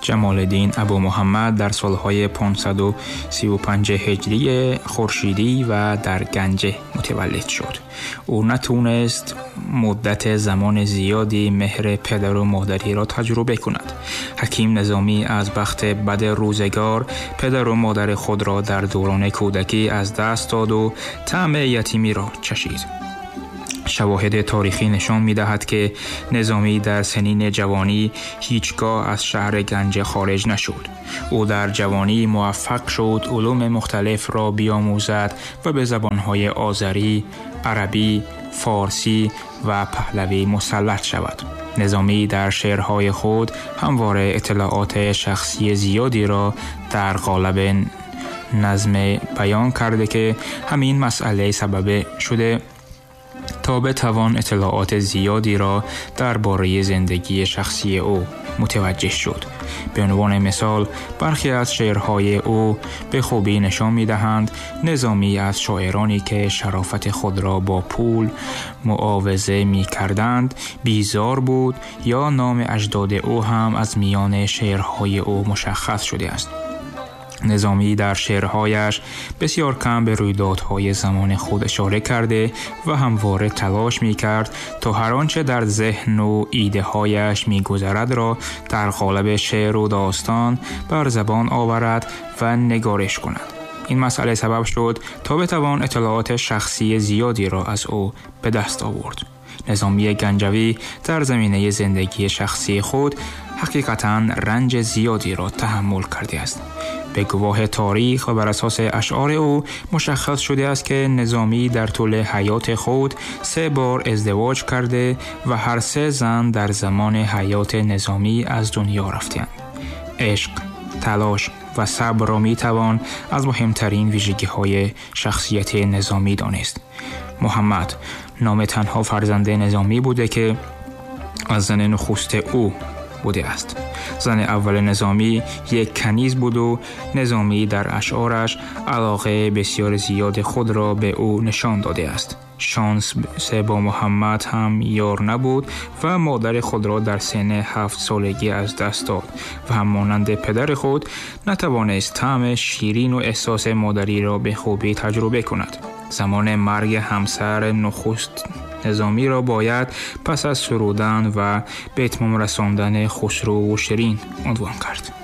جمال الدین ابو محمد در سالهای 535 هجری خورشیدی و در گنجه متولد شد. او نتونست مدت زمان زیادی مهر پدر و مادری را تجربه کند. حکیم نظامی از بخت بد روزگار پدر و مادر خود را در دوران کودکی از دست داد و طعم یتیمی را چشید. شواهد تاریخی نشان می‌دهد که نظامی در سنین جوانی هیچگاه از شهر گنجه خارج نشد. او در جوانی موفق شد علوم مختلف را بیاموزد و به زبان‌های آذری، عربی، فارسی و پهلوی مسلط شود. نظامی در شعرهای خود همواره اطلاعات شخصی زیادی را در قالب نظم بیان کرده که همین مسئله سبب شده تا بتوان اطلاعات زیادی را درباره زندگی شخصی او متوجه شد. به عنوان مثال برخی از شعرهای او به خوبی نشان می‌دهند نظامی از شاعرانی که شرافت خود را با پول معاوضه می‌کردند بیزار بود، یا نام اجداد او هم از میان شعرهای او مشخص شده است. نظامی در شعرهایش بسیار کم به رویدادهای زمان خود اشاره کرده و همواره تلاش می‌کرد تا هر آنچه در ذهن و ایده‌هایش می‌گذرد را در قالب شعر و داستان بر زبان آورد و نگارش کند. این مسئله سبب شد تا بتوان اطلاعات شخصی زیادی را از او به دست آورد. نظامی گنجوی در زمینه زندگی شخصی خود حقیقتاً رنج زیادی را تحمل کرده است. به گواه تاریخ و بر اساس اشعار او مشخص شده است که نظامی در طول حیات خود 3 بار ازدواج کرده و هر 3 زن در زمان حیات نظامی از دنیا رفتند. عشق، تلاش و صبر را می توان از مهمترین ویژگی‌های شخصیت نظامی دانست. محمد نام تنها فرزند نظامی بوده که از زن نخست او بوده است. زن اول نظامی یک کنیز بود و نظامی در اشعارش علاقه بسیار زیاد خود را به او نشان داده است. شانس با محمد هم یار نبود و مادر خود را در سن 7 سالگی از دست داد و هم مانند پدر خود نتوانست طعم شیرین و احساس مادری را به خوبی تجربه کند. زمان مرگ همسر نخست نظامی را باید پس از سرودن و به اتمام رساندن خسرو و شیرین عنوان کرد.